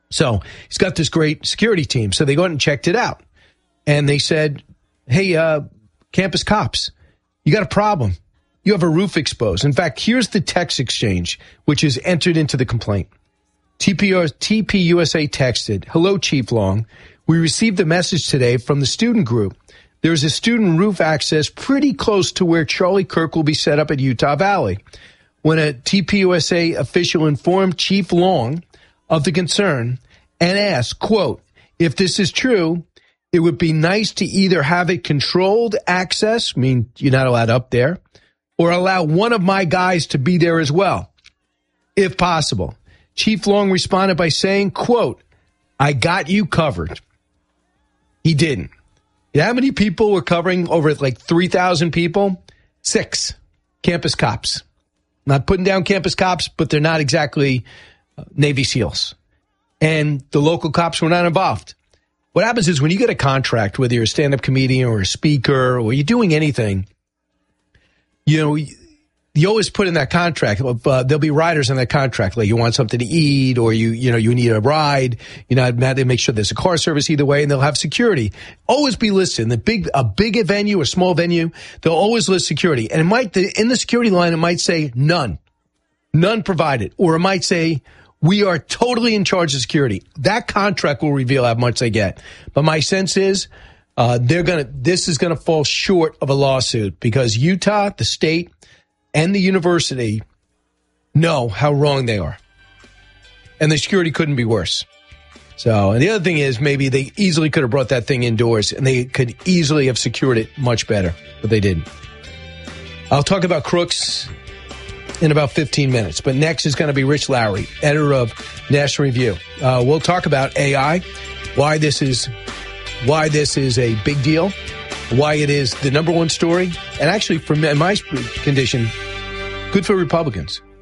So he's got this great security team. So they go out and checked it out. And they said, hey, campus cops, you got a problem. You have a roof exposed. In fact, here's the text exchange, which is entered into the complaint. TPUSA texted, hello, Chief Long. We received a message today from the student group. There's a student roof access pretty close to where Charlie Kirk will be set up at Utah Valley. When a TPUSA official informed Chief Long of the concern and asked, quote, if this is true, it would be nice to either have it controlled access, I mean, you're not allowed up there, or allow one of my guys to be there as well, if possible. Chief Long responded by saying, quote, I got you covered. He didn't. You know how many people were covering over like 3,000 people? 6 campus cops. Not putting down campus cops, but they're not exactly Navy SEALs. And the local cops were not involved. What happens is when you get a contract, whether you're a stand-up comedian or a speaker or you're doing anything, you know, you always put in that contract, there'll be riders in that contract, like you want something to eat or you need a ride, they make sure there's a car service either way, and they'll have security. Always be listed. A big venue, a small venue, they'll always list security. And in the security line, it might say none provided, or it might say, we are totally in charge of security. That contract will reveal how much they get. But my sense is, this is gonna fall short of a lawsuit because Utah, the state, and the university know how wrong they are. And the security couldn't be worse. So, and the other thing is maybe they easily could have brought that thing indoors and they could easily have secured it much better, but they didn't. I'll talk about crooks in about 15 minutes. But next is going to be Rich Lowry, editor of National Review. We'll talk about AI, why this is a big deal, why it is the number one story, and actually, for my condition, good for Republicans.